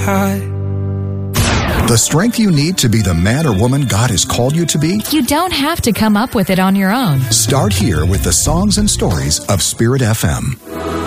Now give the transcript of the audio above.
high. The strength you need to be the man or woman God has called you to be? You don't have to come up with it on your own. Start here with the songs and stories of Spirit FM.